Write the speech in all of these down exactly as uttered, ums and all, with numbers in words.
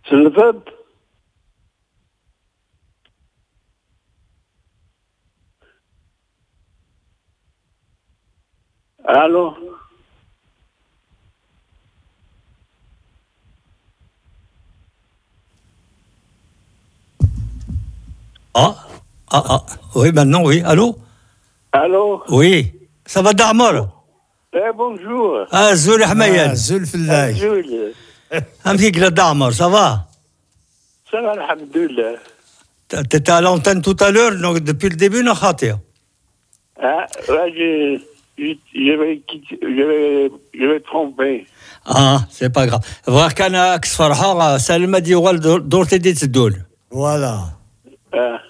سلفب الو Ah, ah, ah, oui, maintenant, oui. Allô? Allô? Oui. Ça va, Damar? Eh, bonjour. Ah, Zoul Hamayan. Zoul Fillaï. Zoul. Un petit glas Damar, ça va? Ça va, alhamdoulilah. T'étais à l'antenne tout à l'heure, donc depuis le début, non, Khatir? Ah, ouais, je, je, je vais quitter, je vais, je vais tromper. Ah, c'est pas grave. Voir qu'un axe farha, Salim a dit, dont t'es dit, c'est doul. Voilà. Ah.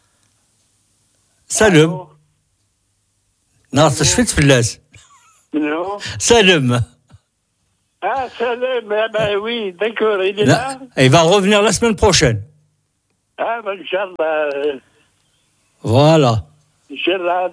Salim. Non, c'est chouette, Fillaï. Non. Salim. Ah, Salim, eh ben oui, d'accord, il est là. Il va revenir la semaine prochaine. Ah, ben, Inch'Allah. Voilà. Inch'Allah,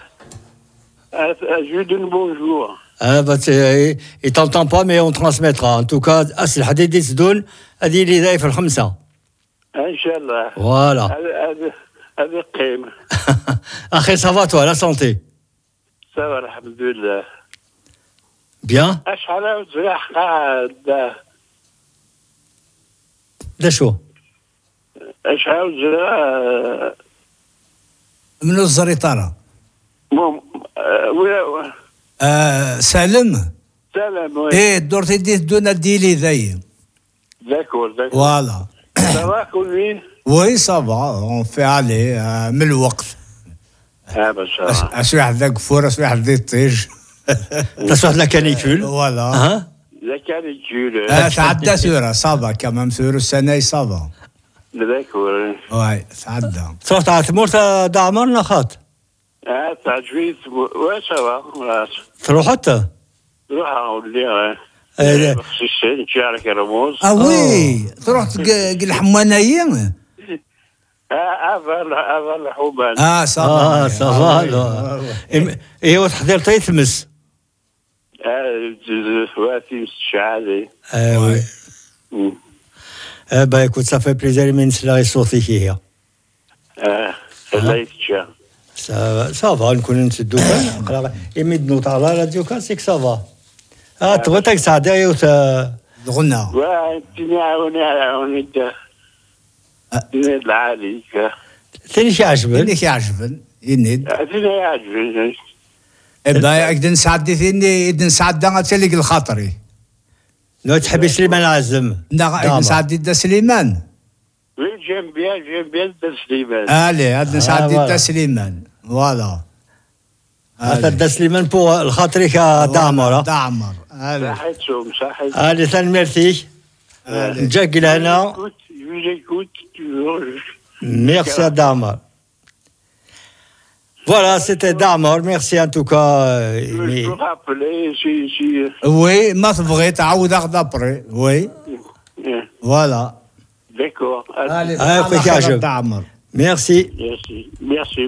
je lui donne bonjour. Ah, bah, il ne t'entend pas, mais on transmettra. En tout cas, Asl Hadidi Sdoun, a dit les daïf al-Khamsa. Inch'Allah. Voilà. Avec Qim. Après, ça va, toi, la santé? Ça va, alhamdoulilah. Bien? أشحال وزراح قاعد ده شو؟ أشحال وزراح من الزريطرة. مم ولا آه سالم. سلام وي. ايه دور تدي دون ديلي ذي. داكور داكور. فوالا. صافا كل مين؟ وي صافا اون في عليه آه من الوقت. اه ما شاء الله. اش واحد ذاك فور اش واحد ذي الطيج. تصوت la canicule. Voilà. Hein? La canicule. آه تعدى سورة صافا كمان سورة السنة صافا. داكور. واي تعدى. صوت على ثمور دعمر نخاط. اه تعجبيت وي صافا. تروح حتى؟ روح اولي ايه خصيصا نشارك رموز. اه وي تروح تقل حمانية. اه افل افل حومان. اه صافا. اه صافا. ايه وتحضير تيتمس. اه واتي مستشعالي. اه وي. اه bah écoute, ça fait plaisir من سلا صوتي هي. اه الله يتشا. Ça, ça va, نكون نسدو كان يمد نوط على راديو كان سيك سافا. اه تبغى تقصى دايو تا الغنى. وانتني عاوني عاوني دا. تني العالي. ثاني شي عجبن. اللي كيعجبن ينيد. تني عاجبني. ابا يقدر نسعد ثاني يقدر نسعد دا تلقى الخاطري. لو تحبي سليمان عزم. لا نسعد دا سليمان. وين جنبي جنبي دا سليمان. الي هاد نسعد دا سليمان. فوالا. هذا دا سليمان بو الخاطري كدعمر. دعمر. صحيتهم صحيت. الي ثاني ميرسي. نجاك لهنا. Merci à Damar. Voilà, c'était Damar. Merci en tout cas. Je peux rappeler si si. Oui, ما تبغي تعاود اخذ ابري. Oui. Voilà. D'accord. Allez, impeccable. Damar. Merci. Merci. Merci.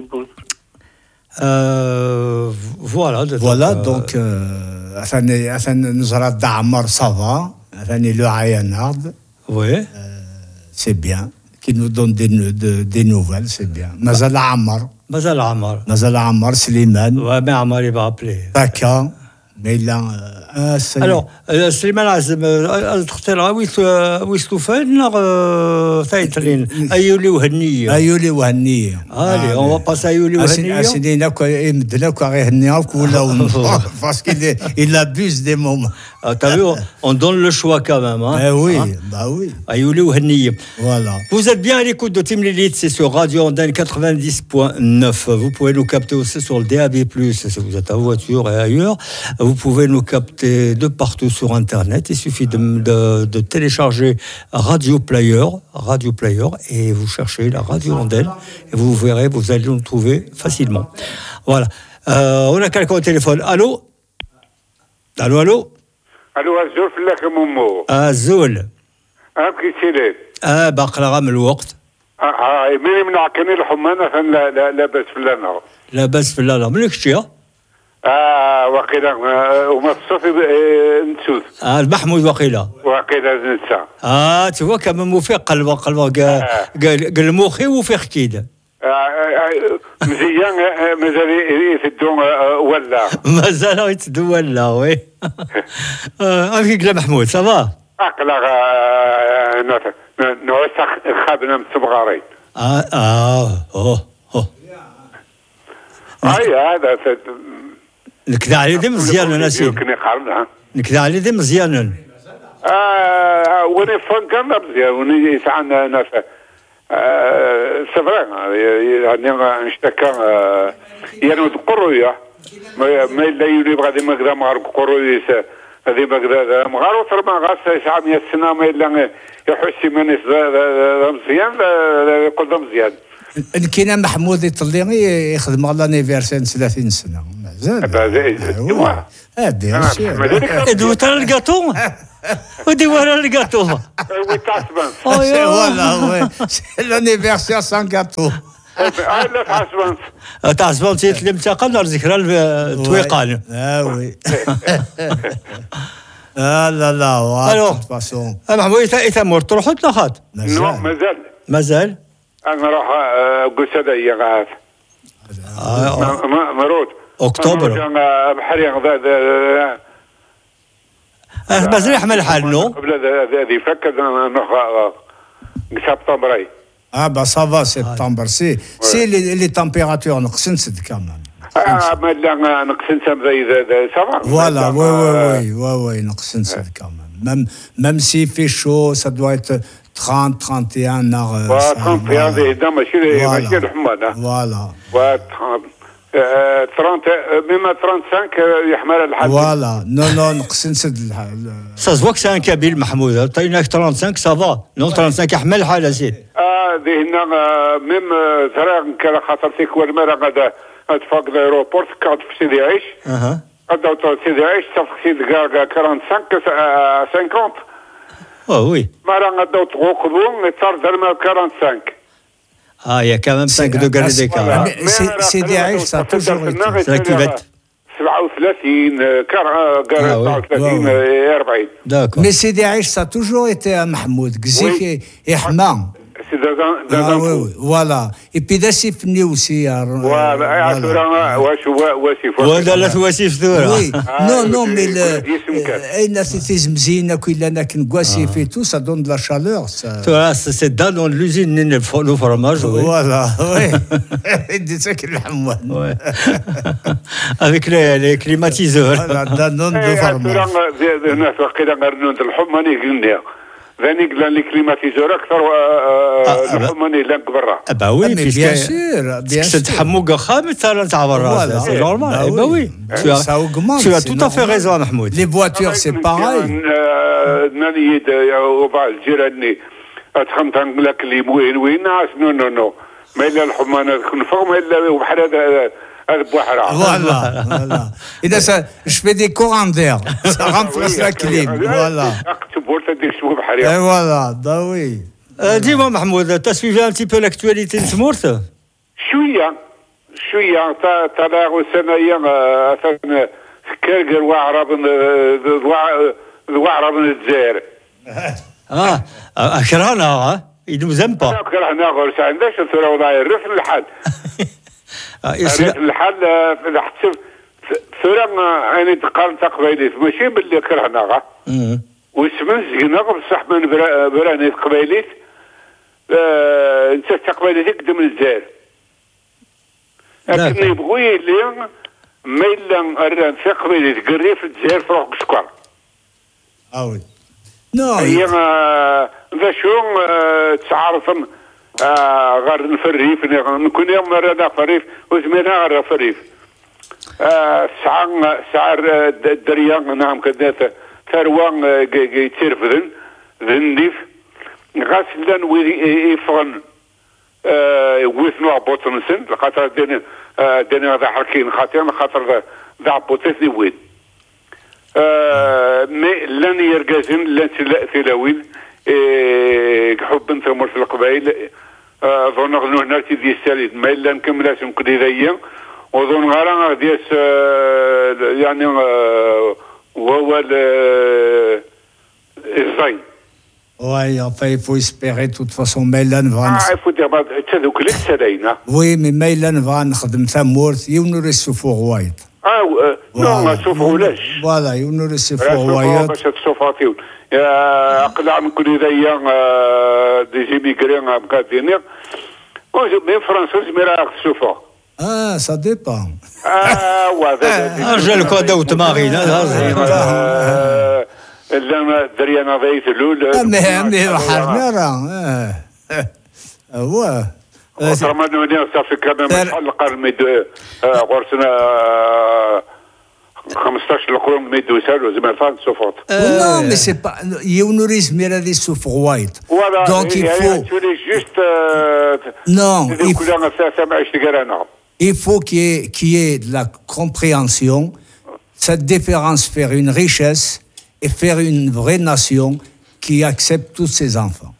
Euh, voilà. Voilà donc ثاني ثاني نزرة دعمر صافا ثاني لو عينارد. Oui. C'est bien. Qui nous donne des, de, des nouvelles, c'est bien. Mazal Ammar. Mazal Ammar. Mazal Ammar, Slimane. Ouais, mais Ammar, il va appeler. Baka. Mais il a. Euh, Alors, euh, Slimane Azem, تختار ويس ويس توفان نغ ثايترين أيولي وهنية. أيولي وهنية. Allez, on va passer à أيولي وهنية. أسيدي ناكو يمدنا كو غير هنية كولا parce qu'il il abuse des moments. Ah, t'as vu, on donne le choix quand même. Hein? Eh oui, hein? bah oui. Ayouli ou Henni. Voilà. Vous êtes bien à l'écoute de Tim Lilith, c'est sur Radio Andenne quatre-vingt-dix point neuf. Vous pouvez nous capter aussi sur le D A B plus, si vous êtes en voiture et ailleurs. Vous pouvez nous capter de partout sur Internet. Il suffit de, de, de télécharger Radio Player, Radio Player, et vous cherchez la Radio Andenne, et vous verrez, vous allez nous trouver facilement. Voilà. Euh, on a quelqu'un au téléphone. Allô? Allô, allô? الو الزول فلاك مومو الزول اه كيتسيلي اه باقي راه من الوقت اه اه مين من عكني الحمانه لا لا لاباس فلانا لاباس في لا ملك شتي اه وقيلا وما تصوفي نسوت آه المحمود وقيله وقيلا ننسى اه tu vois كمان موفق قلبه قلبه قال قال موخي وفيق كيده مزيان مازال يسدون ولا مازال يتدو ولا وي افيك لا محمود سافا اقلق نوسخ خابنا مصبغارين اه اه اوه اوه اي هذا نكذا على يدي مزيان انا سير يمكن يقارنها نكذا على يدي مزيان اه وني فنكر مزيان وني يسعنا ناس سفران يعني نشتكى يعني قرويه ما لا يريد غادي ما قدام غير قرويه هذه ما قدام غير وصل ما غاس شعب السنه ما الا يحس من مزيان يقول مزيان ان كاين محمود يطلي يخدم على لانيفرسير ثلاثين سنه مازال اه بيان سور دو ترى الكاطو ودي ورا الكاطو وي تعصبان فوالا وي سي لانيفرسير سان كاطو اه لا تعصبان تعصبان تيت الانتقال نهار ذكرى التويقان اه وي اه لا لا الو فاسون محمود اذا مور تروح تلاخات نو مازال مازال انا راح قصده هي غاث مرود اكتوبر بحري اه مازال يحمل حالنا قبل هذه فكر سبتمبر اه با سافا سبتمبر سي سي لي تمبيراتور نقصن سد كمان اه ما لا نقصن سم زي سافا فوالا وي وي وي وي نقصن سد كمان même même s'il fait chaud ça doit être trente trente et un nord trente et un ده ماشي ماشي الحماده فوالا و ثلاثين ميم خمسة وثلاثين يحمل الحد فوالا نو نو نقصن سد Ça se voit que c'est un Kabyle, Mahmoud. T'as une trente-cinq, ça va. Non, trente-cinq, يحمل حالة سيد. اه ذي هنا ميم ترى كان خاطر فيك والمرة غدا اتفاق الايروبورت كاد في سيدي عيش. اها. غدا تو سيدي عيش صافي سيدي كاع خمسة وأربعين خمسين. Oh oui. مرة غدا تغوقدو يتصار درما خمسة وأربعين. Ah, il y a quand même cinq degrés d'écart. سيدي عيش ça toujours été. C'est la cuvette. سبعة وثلاثين سبعة وثلاثين أربعين. D'accord. Mais سيدي عيش ça toujours été à Mahmoud. قزيك يحمى. C'est dans dans Ah oui, oui, voilà. Et puis là, c'est fini aussi. Voilà. Voilà. واش واسف. ولا لا تواسيف ثورة. Oui. Non, non, mais le. أين c'était مزينة كل أنا كنقاسي في tout, ça donne de la chaleur. Ça. Voilà, c'est dans l'usine le fromage. Voilà, oui. C'est ça qu'il a moi. Ouais. Avec les les climatiseurs. Voilà, Danone de fromage. الناس وقيلا غير الحماني قلنا ذاني قال لي كليماتيزور اكثر الحماني لا برا. Ah bah oui, mais bien sûr, bien sûr. C'est تحمق خامس ترى تاع برا, c'est normal. Eh bah oui. Ça augmente. Tu as tout à fait raison, Mahmoud. Les voitures, c'est pareil. ناني وبعض الجيراني اتخمتن لك اللي وين وين ناس نو نو نو ما الا الحمانه تكون فوق ما الا بحال هذا هذا بوحره. Voilà, voilà. Et là, ça, je fais des courants d'air. Ça remplace la clim. Voilà. Et voilà, bah oui. Euh, dis-moi, Mahmoud, t'as suivi un petit peu l'actualité de Smourt? شويه شويه تا تا لا وسنايا مثلا كرجر وعرب وعرب الجزائر. اه اكرهنا ها ils nous aiment pas. كرهنا غير عنداش ترى والله يرف الحال. يرف الحال في حسب ثورة يعني تقارن تقبيليت ماشي باللي كرهنا غا. واسمن زينا بصح من براني تقبيليت انت تقبيليت قدام الجزائر. لكن يبغوا يلي ما الا الران في قبيليت قري في الجزائر فروق السكر. اه وي. نو هي ذا شو تعارفن غير في الريف نكون يوم رانا في الريف وزمينا غير في الريف. ساعة ساعة الدريا نعم كذا ثروة يتسير في ذن ذن نيف غاسلان ويفغن ويثنوا بوطن سن خاطر دين دين هذا حركين خاطر خاطر ذا بوتيث وين مي لن يرجزن لن تلاوين حب ثمر في القبائل ظن هنا تدي السالد ما إلا نكمل اسم كديرية وظن غير ديس يعني وهو الزي. Oui, enfin, il faut espérer, de toute façon, Mailan va... Ah, il faut dire, tu sais, donc, l'Excellent. Oui, mais Mailan va نخدم ثمورت يونور السفور وايد. Ah, non, السفور ولاش. Voilà, يونور السفور وايد. باش السفاتيون. أقلع من كل ذي دي زيميغرين مقادينير. Mais français, mais là, السفور. Ah, ça dépend. Ah, ouais. Ah, je le connais au Tamarine. اللي دريانا ذي ثلول مي مي حرنا راه هو وطرما نوني صافي كان محل القرن ميد غورسنا خمسطاش القرن ميدو سالو زعما فان سوفوت نو مي سي با يونوريز ميرا دي سوف وايت دونك il faut juste non il faut il faut qu'il y ait qu'il y ait de la compréhension cette différence faire une richesse et faire une vraie nation qui accepte tous ses enfants.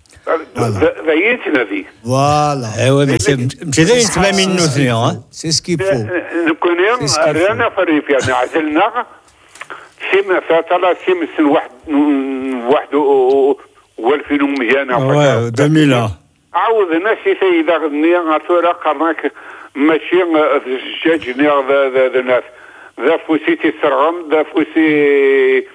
Voilà. Eh ouais, mais c'est c'est même une notion, hein. C'est ce qu'il faut. Nous connaissons rien à faire في يعني عزلنا سيم فترة سيم سن واحد واحد والفين ومئة ouais deux mille ans. عاود الناس إذا غنيا غثورة قرناك ماشي الزجاج نيا ذا الناس ذا فوسي تسرغم ذا فوسي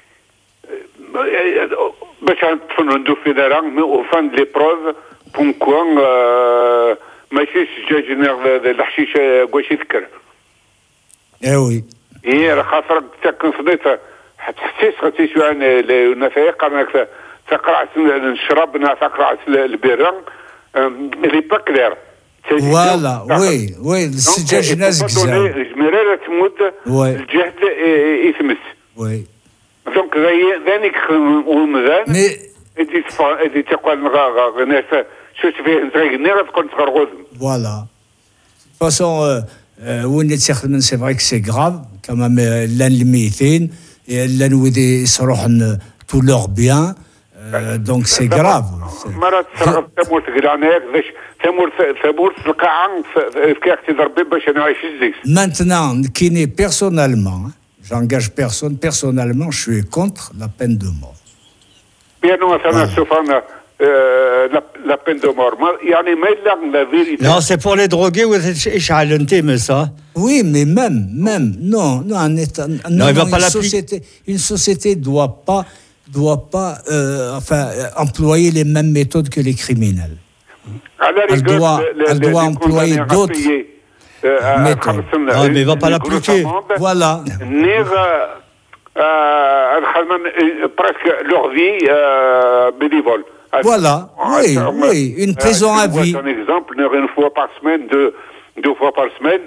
باش نتفنندو في داران وفان لي بروف بون كوان ماشي الزجاج نيا الحشيش واش يذكر. ايه وي. ايه راه خاطر تكون صديت حسيت خاطر شو انا النفايق قرناك تقرا نشرب تقرا البيران اللي با كلير. Voilà, oui, oui, الزجاج ناس كزاف. الجميرة تموت الجهد يثمس. Oui. دونك ذلك ومذان. Mais. إدي تفا إدي تقول نغا ناس شو تفيه نتغني تقول تغرغوزم. Voilà. De toute façon, وين نتخدم c'est vrai que c'est grave, quand même لان الميتين, لان ودي يصروحن tout leur bien. Euh, donc c'est grave. مرات صرفت تمورت قرانيك باش تمورت تمورت القاعة في كاختي ضربي باش نعيش الزيك. Maintenant, qui n'est personnellement, j'engage personne, personnellement, je suis contre la peine de mort. Bien non, ça n'a pas la peine de mort. يعني ما يلا la vérité. Non, c'est pour les drogués ou إشعال انتمي ça. Oui, mais même, même, non, non, un état, non, non, il va non, pas une l'appliquer. société, une société doit pas, doit pas, euh, enfin, employer les mêmes méthodes que les criminels. Elle doit, elle doit employer d'autres méthodes. Non, mais il va pas l'appliquer. Voilà. Presque leur vie bénévole. Voilà, oui, oui, une prison à vie. Un exemple, une fois par semaine, deux, deux fois par semaine.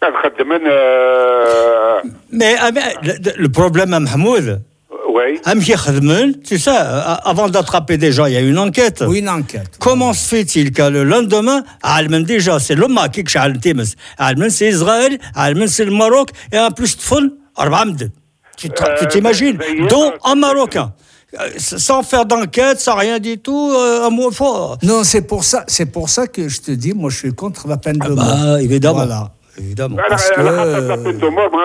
Mais le problème à Mahmoud, oui. tu sais, avant d'attraper des gens, il y a une enquête. Oui, une enquête. Comment se fait-il que le lendemain, Allemagne déjà, c'est l'homme qui est Allemagne, Allemagne c'est Israël, Allemagne c'est le Maroc, et en plus de fond, Arbamd. Tu t'imagines, dont un Marocain. Sans faire d'enquête, sans rien du tout, un mot fort. Non, c'est pour ça, c'est pour ça que je te dis, moi, je suis contre la peine de mort. Ah bah, évidemment. Voilà. Évidemment. Parce que... la peine de mort,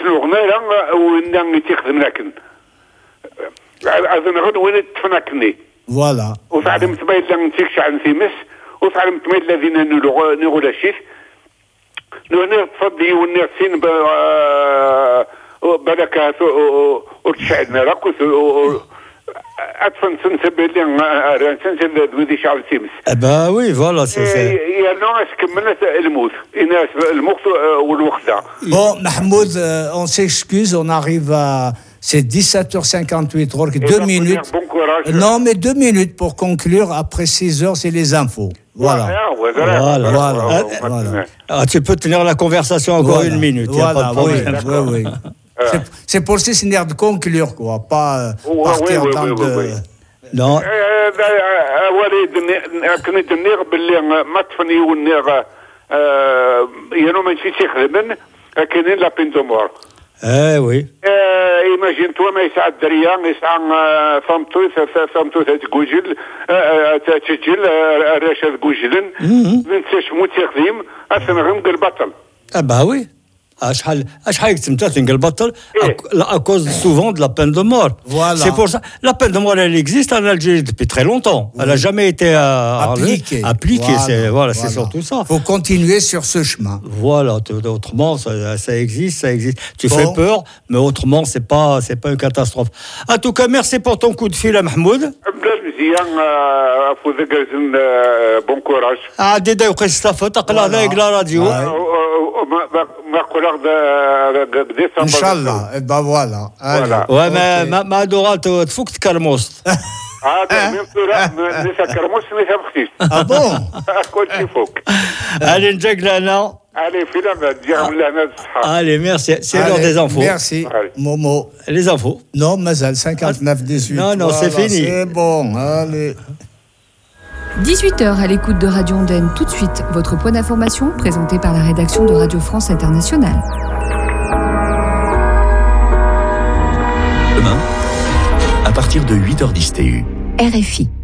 voilà. وتعلمت ما إلا نتيكش عن ثمس وتعلمت ما إلا الذين نقول شيء نوني تصدي ونرسين بلكات وتشعلنا راكوس أدفن سنسب اللي رانسان سنسب ودي شعب ثمس. bah oui, voilà, c'est ça. يا ناس كملت الموت الناس الموت والوخدة. Bon, Mahmoud, on s'excuse, on arrive à... C'est dix-sept heures cinquante-huit, deux minutes. Bon courage. Non, mais deux minutes pour conclure. Après six heures, c'est les infos. Voilà. Voilà. Voilà. voilà. voilà. Ah, tu peux tenir la conversation encore voilà. une minute. Voilà, y a pas de problème. oui, oui, oui. C'est, c'est pour ça c'est une de conclure, quoi. Pas euh, oh, partir oui, oui, dans oui, de... oui, oui. Non. وليد كنت النير باللي ما تفني والنير يانو ماشي تخدمن كاينين لا بين دو مور. Eh oui. Imagine toi, mais ça derrière, mais ça femme tout, femme tout, c'est Google, تسجل رشاد جوجلن من تسمو تخدم أثناء قلب بطل. Ah bah oui. À cause souvent de la peine de mort. Voilà. C'est pour ça. La peine de mort, elle existe en Algérie depuis très longtemps. Oui. Elle n'a jamais été euh, appliquée. Appliquée, voilà. c'est, voilà, voilà. c'est surtout ça. Il faut continuer sur ce chemin. Voilà, autrement, ça, ça existe, ça existe. Tu bon. fais peur, mais autrement, c'est pas, c'est pas une catastrophe. En tout cas, merci pour ton coup de fil, Mahmoud. Bon courage. Ah, dédé, Christophe, t'as avec la radio. Inch'Allah, et ben voilà. voilà. Ouais, mais ma, ma Dora, tu faut que tu calmos. Ah, ah bon? Allez, Njagla, Allez, Allez, merci. C'est l'heure des infos. Merci, allez. Momo. Les infos. Non, Mazal, cinquante-neuf dix-huit. Non, non, voilà, c'est fini. C'est bon, allez. dix-huit heures à l'écoute de Radio Andenne. Tout de suite, votre point d'information présenté par la rédaction de Radio France Internationale. Demain, à partir de huit heures dix T U. R F I.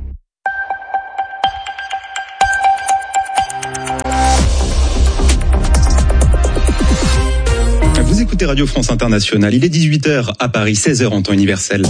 Vous écoutez Radio France Internationale. Il est dix-huit heures à Paris, seize heures en temps universel.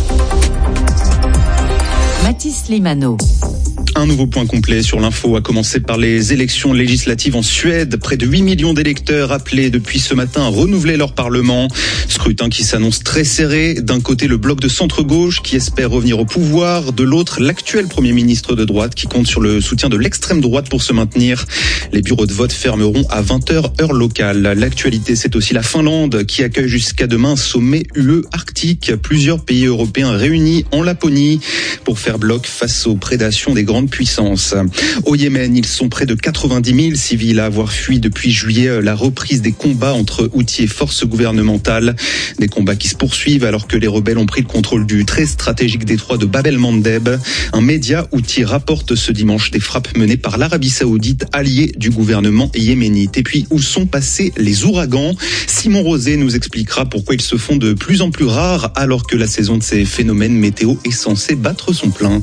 Mathis Limano. Un nouveau point complet sur l'info, à commencer par les élections législatives en Suède. Près de huit millions d'électeurs appelés depuis ce matin à renouveler leur parlement. Scrutin qui s'annonce très serré. D'un côté, le bloc de centre-gauche qui espère revenir au pouvoir. De l'autre, l'actuel Premier ministre de droite qui compte sur le soutien de l'extrême droite pour se maintenir. Les bureaux de vote fermeront à vingt heures heure locale. L'actualité, c'est aussi la Finlande qui accueille jusqu'à demain un sommet U E arctique. Plusieurs pays européens réunis en Laponie pour faire bloc face aux prédations des grandes puissance. Au Yémen, ils sont près de quatre-vingt-dix mille civils à avoir fui depuis juillet la reprise des combats entre Houthis et forces gouvernementales. Des combats qui se poursuivent alors que les rebelles ont pris le contrôle du très stratégique détroit de Bab el-Mandeb. Un média Houthi rapporte ce dimanche des frappes menées par l'Arabie Saoudite, alliée du gouvernement yéménite. Et puis, où sont passés les ouragans? Simon Rosé nous expliquera pourquoi ils se font de plus en plus rares alors que la saison de ces phénomènes météo est censée battre son plein.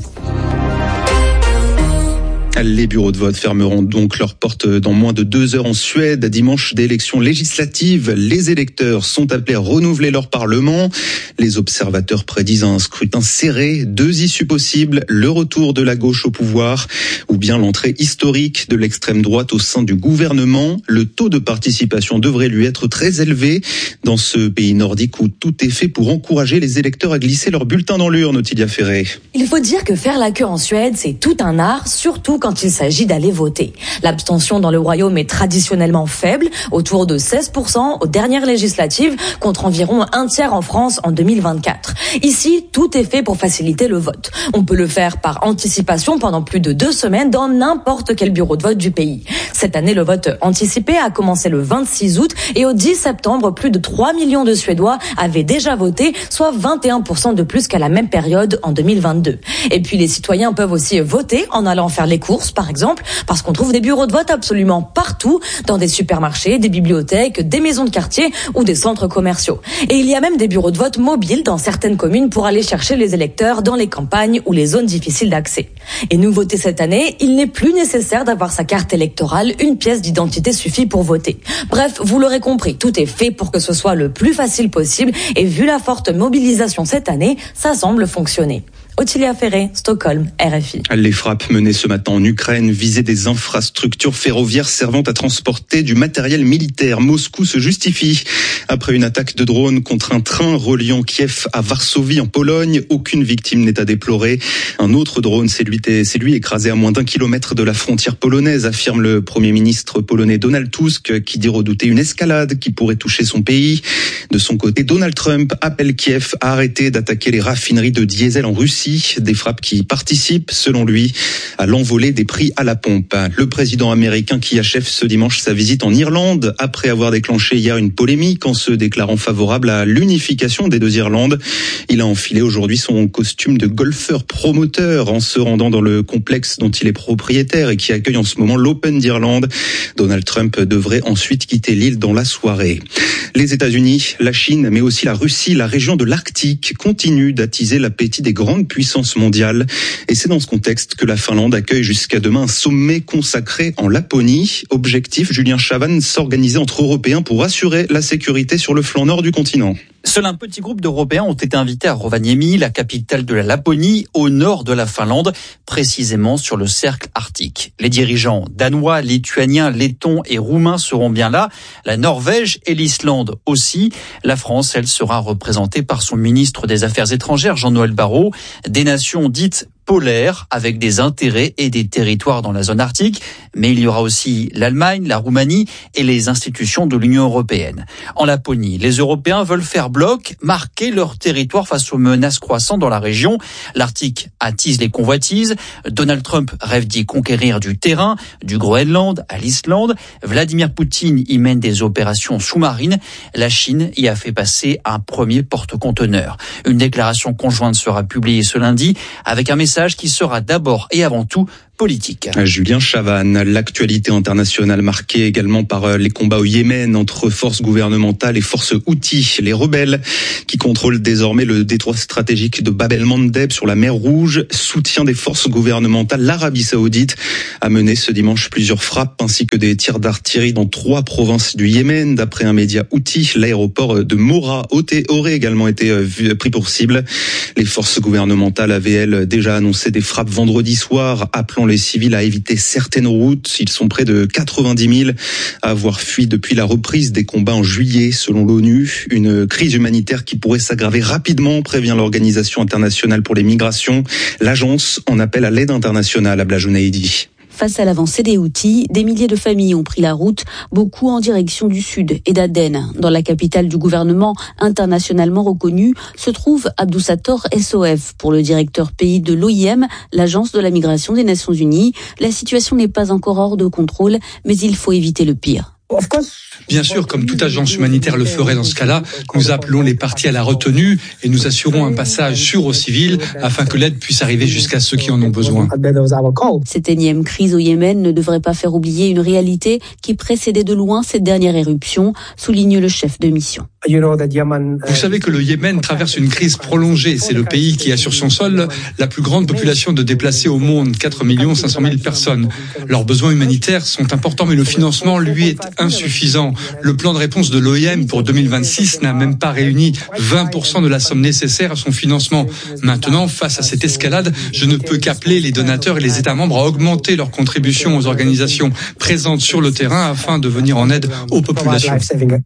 Les bureaux de vote fermeront donc leurs portes dans moins de deux heures en Suède. Dimanche d'élections législatives, les électeurs sont appelés à renouveler leur parlement. Les observateurs prédisent un scrutin serré. Deux issues possibles, le retour de la gauche au pouvoir ou bien l'entrée historique de l'extrême droite au sein du gouvernement. Le taux de participation devrait lui être très élevé dans ce pays nordique où tout est fait pour encourager les électeurs à glisser leur bulletin dans l'urne. Ottilia Ferré. Il faut dire que faire la queue en Suède, c'est tout un art, surtout quand il s'agit d'aller voter. L'abstention dans le royaume est traditionnellement faible, autour de seize pour cent aux dernières législatives, contre environ un tiers en France en deux mille vingt-quatre. Ici, tout est fait pour faciliter le vote. On peut le faire par anticipation pendant plus de deux semaines dans n'importe quel bureau de vote du pays. Cette année, le vote anticipé a commencé le vingt-six août et au dix septembre, plus de trois millions de Suédois avaient déjà voté, soit vingt et un pour cent de plus qu'à la même période en deux mille vingt-deux. Et puis les citoyens peuvent aussi voter en allant faire les courses, par exemple, parce qu'on trouve des bureaux de vote absolument partout, dans des supermarchés, des bibliothèques, des maisons de quartier ou des centres commerciaux. Et il y a même des bureaux de vote mobiles dans certaines communes pour aller chercher les électeurs dans les campagnes ou les zones difficiles d'accès. Et nouveauté cette année, il n'est plus nécessaire d'avoir sa carte électorale, une pièce d'identité suffit pour voter. Bref, vous l'aurez compris, tout est fait pour que ce soit le plus facile possible et vu la forte mobilisation cette année, ça semble fonctionner. Ottilia Ferré, Stockholm, R F I. Les frappes menées ce matin en Ukraine visaient des infrastructures ferroviaires servant à transporter du matériel militaire. Moscou se justifie après une attaque de drone contre un train reliant Kiev à Varsovie en Pologne. Aucune victime n'est à déplorer. Un autre drone s'est lui, s'est lui écrasé à moins d'un kilomètre de la frontière polonaise, affirme le Premier ministre polonais Donald Tusk, qui dit redouter une escalade qui pourrait toucher son pays. De son côté, Donald Trump appelle Kiev à arrêter d'attaquer les raffineries de diesel en Russie. Des frappes qui participent, selon lui, à l'envolée des prix à la pompe. Le président américain qui achève ce dimanche sa visite en Irlande, après avoir déclenché hier une polémique en se déclarant favorable à l'unification des deux Irlandes. Il a enfilé aujourd'hui son costume de golfeur promoteur en se rendant dans le complexe dont il est propriétaire et qui accueille en ce moment l'Open d'Irlande. Donald Trump devrait ensuite quitter l'île dans la soirée. Les États-Unis, la Chine, mais aussi la Russie, la région de l'Arctique continue d'attiser l'appétit des grandes puissances puissance mondiale. Et c'est dans ce contexte que la Finlande accueille jusqu'à demain un sommet consacré en Laponie. Objectif, Julien Chavannes, s'organiser entre Européens pour assurer la sécurité sur le flanc nord du continent. Seul un petit groupe d'Européens ont été invités à Rovaniemi, la capitale de la Laponie, au nord de la Finlande, précisément sur le cercle arctique. Les dirigeants danois, lituaniens, lettons et roumains seront bien là. La Norvège et l'Islande aussi. La France, elle, sera représentée par son ministre des Affaires étrangères, Jean-Noël Barrot. Des nations dites polaire, avec des intérêts et des territoires dans la zone arctique, mais il y aura aussi l'Allemagne, la Roumanie et les institutions de l'Union européenne. En Laponie, les Européens veulent faire bloc, marquer leur territoire face aux menaces croissantes dans la région. L'Arctique attise les convoitises. Donald Trump rêve d'y conquérir du terrain, du Groenland à l'Islande. Vladimir Poutine y mène des opérations sous-marines. La Chine y a fait passer un premier porte-conteneur. Une déclaration conjointe sera publiée ce lundi avec un message qui sera d'abord et avant tout politique. Julien Chavannes, l'actualité internationale marquée également par les combats au Yémen entre forces gouvernementales et forces Houthis, les rebelles qui contrôlent désormais le détroit stratégique de Bab el-Mandeb sur la mer Rouge. Soutien des forces gouvernementales, l'Arabie Saoudite a mené ce dimanche plusieurs frappes ainsi que des tirs d'artillerie dans trois provinces du Yémen. D'après un média Houthi, l'aéroport de Mora aurait également été pris pour cible. Les forces gouvernementales avaient, elles, déjà annoncé des frappes vendredi soir, appelant les civils à éviter certaines routes. Ils sont près de quatre-vingt-dix mille à avoir fui depuis la reprise des combats en juillet, selon l'ONU. Une crise humanitaire qui pourrait s'aggraver rapidement, prévient l'Organisation internationale pour les migrations. L'agence en appelle à l'aide internationale à Blajonaïdi. Face à l'avancée des Houthis, des milliers de familles ont pris la route, beaucoup en direction du sud et d'Aden. Dans la capitale du gouvernement internationalement reconnu se trouve Abdou Sattor S O F. Pour le directeur pays de l'O I M, l'Agence de la migration des Nations Unies, la situation n'est pas encore hors de contrôle, mais il faut éviter le pire. Bien sûr, comme toute agence humanitaire le ferait dans ce cas-là, nous appelons les parties à la retenue et nous assurons un passage sûr aux civils afin que l'aide puisse arriver jusqu'à ceux qui en ont besoin. Cette énième crise au Yémen ne devrait pas faire oublier une réalité qui précédait de loin cette dernière éruption, souligne le chef de mission. Vous savez que le Yémen traverse une crise prolongée. C'est le pays qui a sur son sol la plus grande population de déplacés au monde, quatre millions cinq cent mille personnes. Leurs besoins humanitaires sont importants, mais le financement, lui, est insuffisant. Le plan de réponse de l'O I M pour deux mille vingt-six n'a même pas réuni vingt pour cent de la somme nécessaire à son financement. Maintenant, face à cette escalade, je ne peux qu'appeler les donateurs et les États membres à augmenter leur contribution aux organisations présentes sur le terrain afin de venir en aide aux populations.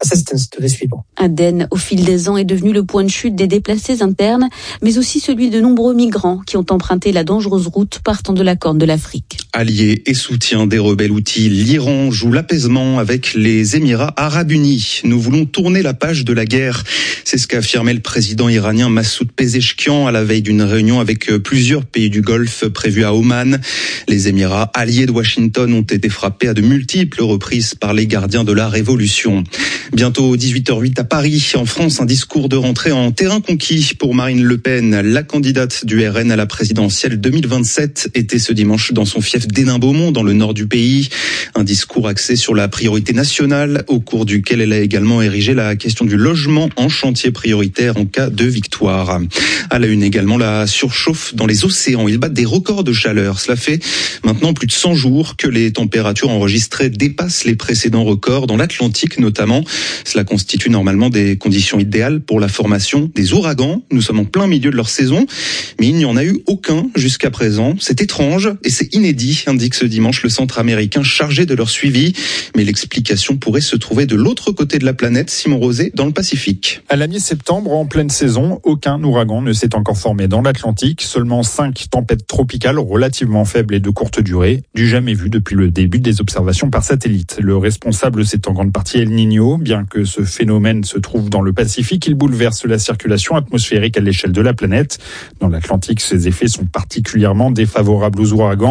Aden, au fil des ans, est devenu le point de chute des déplacés internes, mais aussi celui de nombreux migrants qui ont emprunté la dangereuse route partant de la Corne de l'Afrique. Alliés et soutien des rebelles Houthis, l'Iran joue l'apaisement avec les Émirats arabes unis. Nous voulons tourner la page de la guerre. C'est ce qu'a affirmé le président iranien Massoud Pezeshkian à la veille d'une réunion avec plusieurs pays du Golfe prévue à Oman. Les Émirats alliés de Washington ont été frappés à de multiples reprises par les gardiens de la révolution. Bientôt dix-huit heures huit à Paris, en France, un discours de rentrée en terrain conquis pour Marine Le Pen. La candidate du R N à la présidentielle deux mille vingt-sept était ce dimanche dans son fief d'Hénin-Beaumont, dans le nord du pays. Un discours axé sur la priorité nationale, au cours duquel elle a également érigé la question du logement en chantier prioritaire en cas de victoire. À la une également, la surchauffe dans les océans. Ils battent des records de chaleur. Cela fait maintenant plus de cent jours que les températures enregistrées dépassent les précédents records, dans l'Atlantique notamment. Cela constitue normalement des conditions idéales pour la formation des ouragans. Nous sommes en plein milieu de leur saison, mais il n'y en a eu aucun jusqu'à présent. C'est étrange et c'est inédit, indique ce dimanche le centre américain chargé de leur suivi. Mais l'explication pourrait se trouver de l'autre côté de la planète, Simon Rosé, dans le Pacifique. À la mi-septembre, en pleine saison, aucun ouragan ne s'est encore formé dans l'Atlantique. Seulement cinq tempêtes tropicales relativement faibles et de courte durée, du jamais vu depuis le début des observations par satellite. Le responsable, c'est en grande partie El Niño. Bien que ce phénomène se trouve dans le Pacifique, il bouleverse la circulation atmosphérique à l'échelle de la planète. Dans l'Atlantique, ses effets sont particulièrement défavorables aux ouragans.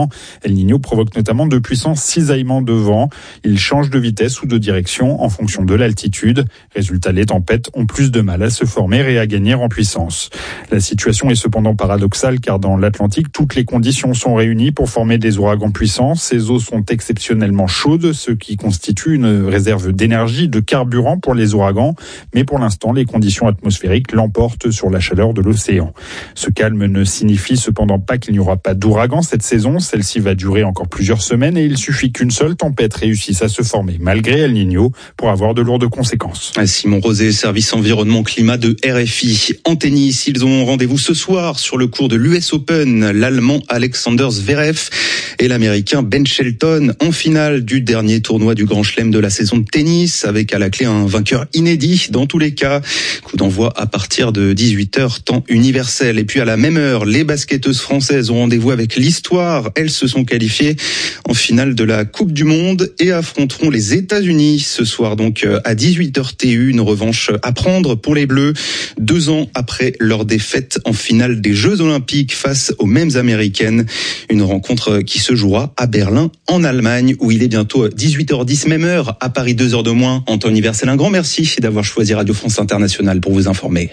El Niño provoque notamment de puissants cisaillements de vent. Ils changent de vitesse ou de direction en fonction de l'altitude. Résultat, les tempêtes ont plus de mal à se former et à gagner en puissance. La situation est cependant paradoxale car dans l'Atlantique, toutes les conditions sont réunies pour former des ouragans puissants. Ces eaux sont exceptionnellement chaudes, ce qui constitue une réserve d'énergie, de carburant pour les ouragans. Mais pour l'instant, les conditions atmosphériques l'emportent sur la chaleur de l'océan. Ce calme ne signifie cependant pas qu'il n'y aura pas d'ouragan cette saison. Celle-ci va durer encore plusieurs semaines et il suffit qu'une seule tempête réussisse à se former malgré El Niño pour avoir de lourdes conséquences. Simon Rosé, service environnement climat de R F I. En tennis, ils ont rendez-vous ce soir sur le court de l'U S Open. L'Allemand Alexander Zverev et l'Américain Ben Shelton en finale du dernier tournoi du Grand Chelem de la saison de tennis, avec à la clé un vainqueur inédit dans tous les cas. Coup d'envoi à partir de dix-huit heures, temps universel. Et puis à la même heure, les basketteuses françaises ont rendez-vous avec l'histoire. Elles se sont qualifiées en finale de la Coupe du Monde et affronteront les États-Unis ce soir, donc à dix-huit heures T U. Une revanche à prendre pour les Bleus, deux ans après leur défaite en finale des Jeux Olympiques face aux mêmes Américaines. Une rencontre qui se jouera à Berlin, en Allemagne, où il est bientôt dix-huit heures dix, même heure, à Paris, deux heures de moins. En temps universel, un grand merci d'avoir choisi Radio France Internationale pour vous informer.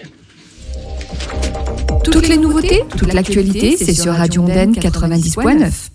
Toutes les nouveautés, toute l'actualité, c'est sur Radio Ondaine quatre-vingt-dix point neuf.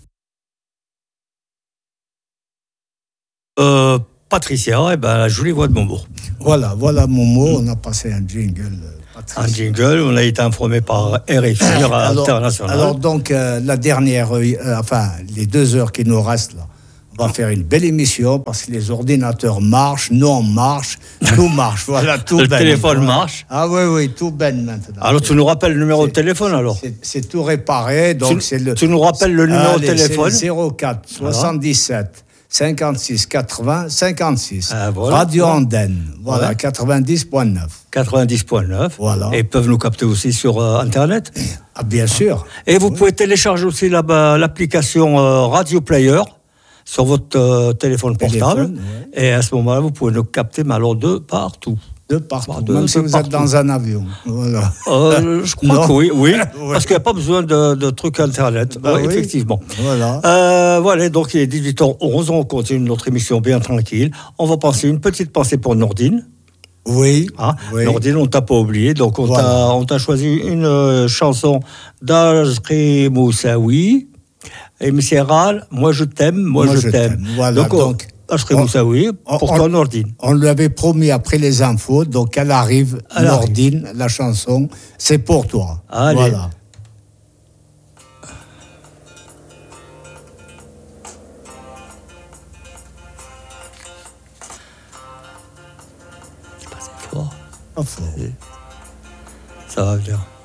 Euh, Patricia, eh ben, la jolie voix de Momo. Voilà, voilà Momo, on a passé un jingle. Patricia. Un jingle, on a été informé par R F I alors, International. Alors donc, euh, la dernière, euh, enfin, les deux heures qui nous restent là, on va faire une belle émission parce que les ordinateurs marchent, nous on marche, tout marche, voilà, tout Le ben. téléphone voilà. marche. Ah oui, oui, tout ben maintenant. Alors tu nous rappelles le numéro c'est, de téléphone alors c'est, c'est tout réparé, donc tu, c'est le... Tu nous rappelles le numéro allez, de téléphone c'est le zéro quatre soixante-dix-sept cinquante-six quatre-vingts cinquante-six. Ah, voilà. Radio Ondaine, voilà, ouais. quatre-vingt-dix point neuf. quatre-vingt-dix point neuf. Voilà. Et ils peuvent nous capter aussi sur euh, Internet. Ah, bien sûr. Et vous oui. pouvez télécharger aussi là-bas l'application euh, Radio Player sur votre euh, téléphone portable. Téléphone, ouais. Et à ce moment-là, vous pouvez nous capter, mais alors de partout. De partout, de, même de si vous partout. êtes dans un avion. Voilà. Euh, je crois non. que oui, oui. Parce qu'il n'y a pas besoin de, de trucs Internet. Bah ouais, oui. Effectivement. Voilà. Euh, voilà, donc il est dix-huit heures onze, on continue notre émission bien tranquille. On va penser une petite pensée pour Nordine. Oui. Hein oui. Nordine, on ne t'a pas oublié. Donc on, voilà. t'a, on t'a choisi une euh, chanson d'Ajri Moussaoui. Et Misséral, moi je t'aime, moi, moi je, je t'aime. t'aime. Voilà, donc, donc Ajri Moussaoui, pour toi Nordine. On lui avait promis après les infos, donc elle arrive, elle Nordine, arrive. La chanson, c'est pour toi. Allez. Voilà. C'est pas fort. Pas fort. Ça va bien.